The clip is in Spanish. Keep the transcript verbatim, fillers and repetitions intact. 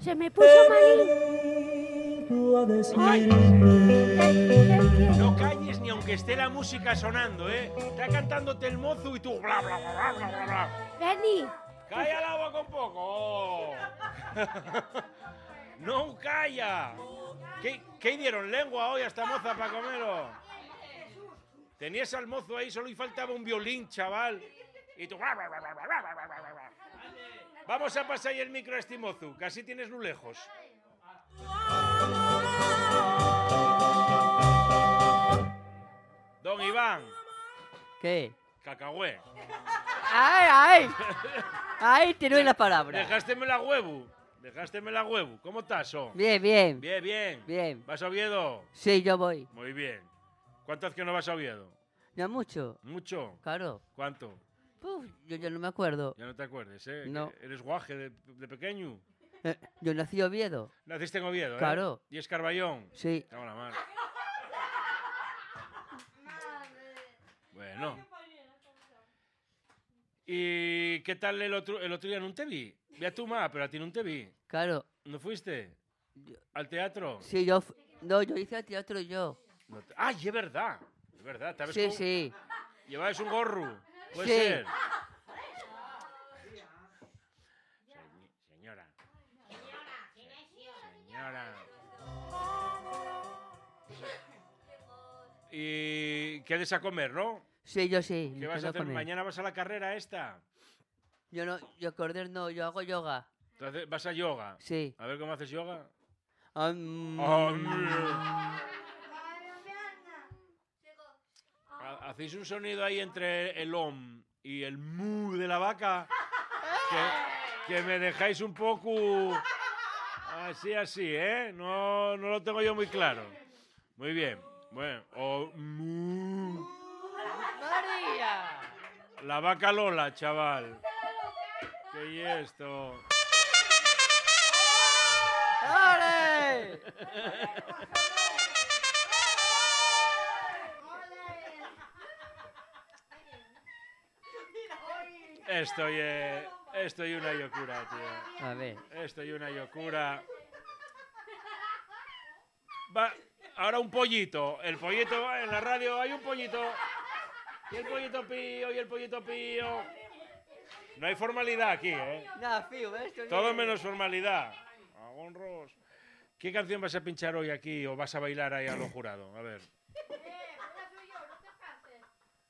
Se me puso malín. Ay. No calles ni aunque esté la música sonando, ¿eh? Está cantándote el mozo y tú bla bla bla bla bla bla. Bernie. ¡Calla la boca un poco! ¡No calla! ¿Qué, ¿Qué dieron lengua hoy a esta moza para comerlo? Tenías al mozo ahí, solo y faltaba un violín, chaval. Y tú... Vamos a pasar ahí el micro a este mozo, que así tienes lo lejos. Don Iván. ¿Qué? Cacahué. ¡Ay, ay! ¡Ay, te doy la palabra! Dejásteme la huevo. Dejásteme la huevo. ¿Cómo estás, oh? Bien, bien. Bien, bien. Bien. ¿Vas a Oviedo? Sí, yo voy. Muy bien. ¿Cuánto hace que no vas a Oviedo? No mucho. ¿Mucho? Claro. ¿Cuánto? Uf, yo ya no me acuerdo. Ya no te acuerdes, ¿eh? No. Que ¿Eres guaje de, de pequeño? Eh, yo nací en Oviedo. Naciste en Oviedo, ¿eh? Claro. ¿Y es Carballón? Sí. Cago en la mar. Bueno. ¿Y qué tal el otro, el otro día? ¿No te vi? Vi a tu ma, pero a ti no te vi. Claro. ¿No fuiste? Yo- ¿Al teatro? Sí, yo... fu- No, yo hice teatro yo. No te- ¡Ay, es verdad! Es verdad. ¿Te ves Sí, con- sí. ¿Llevabas un gorro? ¿Puede Sí. ser? Se- Señora. Señora. ¿Y qué des a comer, no? Sí, yo sí. ¿Qué me vas a quedo hacer? con él. ¿Mañana vas a la carrera esta? Yo no... Yo correr no, yo hago yoga. Entonces, ¿vas a yoga? Sí. A ver cómo haces yoga. Am- Ha- Hacéis un sonido ahí entre el om y el mu de la vaca que, que me dejáis un poco así, así, ¿eh? No, no lo tengo yo muy claro. Muy bien. Bueno, o mu. ¡María! La vaca Lola, chaval. ¿Qué es esto? ¡Ole! Esto es, esto es una locura, tío. A ver. Esto es una locura. Va, ahora un pollito. El pollito, en la radio hay un pollito. Y el pollito pío, y el pollito pío. No hay formalidad aquí, ¿eh? Nada, fío, ¿ves? Esto Todo ni- menos formalidad. Agonros. ¿Qué canción vas a pinchar hoy aquí o vas a bailar ahí a lo jurado? A ver.